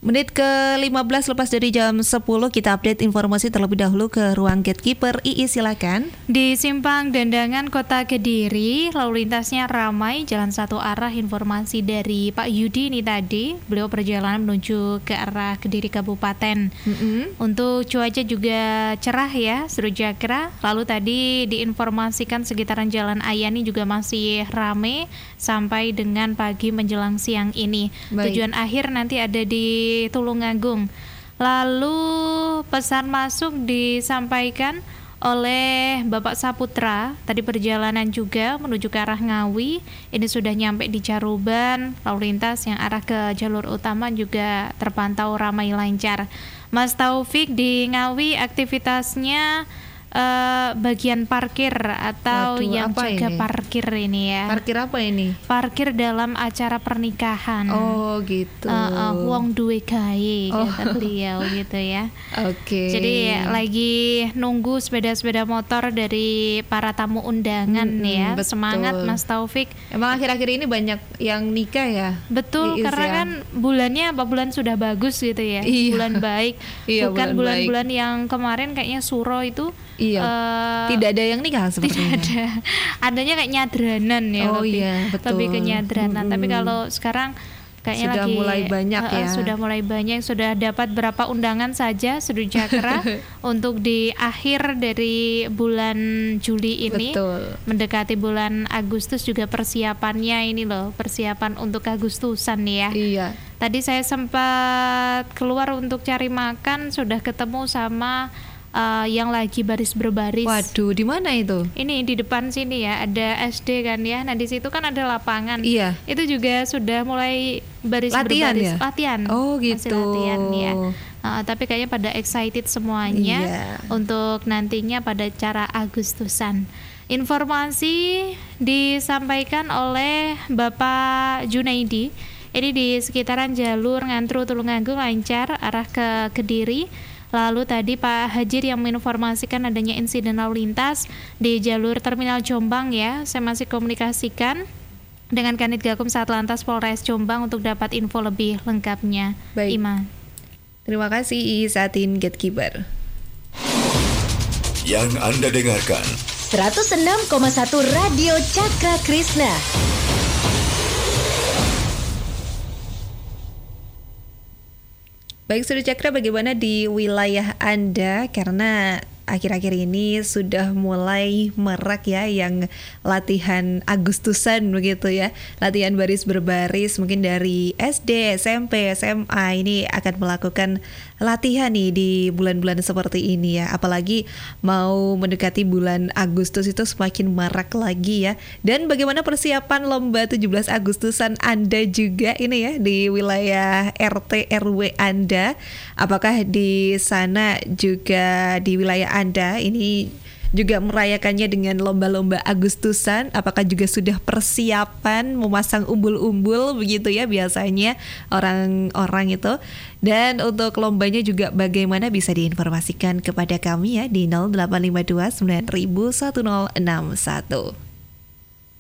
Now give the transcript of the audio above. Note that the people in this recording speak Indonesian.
Menit ke-15 lepas dari jam 10, kita update informasi terlebih dahulu ke ruang gatekeeper. Ii, silakan. Di Simpang Dandangan Kota Kediri, lalu lintasnya ramai, jalan satu arah. Informasi dari Pak Yudi ini tadi, beliau perjalanan menuju ke arah Kediri Kabupaten. Untuk cuaca juga cerah ya, Surujakra. Lalu tadi diinformasikan sekitaran Jalan Ayani juga masih ramai sampai dengan pagi menjelang siang ini. Baik. Tujuan akhir nanti ada di Tulungagung. Lalu pesan masuk disampaikan oleh Bapak Saputra, tadi perjalanan juga menuju ke arah Ngawi, ini sudah nyampe di Caruban. Lalu lintas yang arah ke jalur utama juga terpantau ramai lancar. Mas Taufik di Ngawi aktivitasnya bagian parkir atau yang jaga parkir ini ya. Parkir apa ini? Parkir dalam acara pernikahan. Oh gitu. Wong duwe gawe kata beliau gitu ya. Oke. Jadi lagi nunggu sepeda-sepeda motor dari para tamu undangan ya. Betul. Semangat Mas Taufik. Emang akhir-akhir ini banyak yang nikah ya? Betul, karena ya? kan bulannya bulan sudah bagus gitu ya. Iya. Bulan baik. Iya, Bukan bulan bulan-bulan yang kemarin kayaknya suro itu. Iya. Tidak ada yang nikah sepertinya. Tidak ada. Adanya kayak nyadranan ya. Oh iya, betul. Lebih ke nyadranan. Tapi kalau sekarang kayaknya sudah lagi mulai banyak ya. Sudah mulai banyak. Sudah dapat berapa undangan saja Surujakra untuk di akhir dari bulan Juli ini. Betul. Mendekati bulan Agustus juga persiapannya ini loh. Persiapan untuk Agustusan ya. Iya. Tadi saya sempat keluar untuk cari makan, sudah ketemu sama yang lagi baris berbaris. Waduh, di mana itu? Ini di depan sini ya, ada SD kan ya. Nah di situ kan ada lapangan. Iya. Itu juga sudah mulai baris Latihan berbaris. ya? Latihan. Oh Masih gitu. latihan ya. Tapi kayaknya pada excited semuanya untuk nantinya pada cara Agustusan. Informasi disampaikan oleh Bapak Junaidi. Ini di sekitaran jalur Ngantru Tulungagung lancar arah ke Kediri. Lalu tadi Pak Hajir yang menginformasikan adanya insiden lalu lintas di jalur Terminal Jombang ya. Saya masih komunikasikan dengan Kanit Gakum Satlantas Polres Jombang untuk dapat info lebih lengkapnya. Baik. Ima. Terima kasih Isatin Gatekeeper. Yang Anda dengarkan 106,1 Radio Cakra Krishna. Baik, Suruh Cakra, bagaimana di wilayah Anda? Karena akhir-akhir ini sudah mulai marak ya yang latihan Agustusan begitu ya. Latihan baris berbaris mungkin dari SD, SMP, SMA ini akan melakukan latihan nih di bulan-bulan seperti ini ya. Apalagi mau mendekati bulan Agustus itu semakin marak lagi ya. Dan bagaimana persiapan lomba 17 Agustusan Anda juga ini ya di wilayah RT RW Anda? Apakah di sana juga di wilayah Anda ini juga merayakannya dengan lomba-lomba Agustusan? Apakah juga sudah persiapan memasang umbul-umbul begitu ya biasanya orang-orang itu? Dan untuk lombanya juga bagaimana, bisa diinformasikan kepada kami ya di 0852 9000 1061.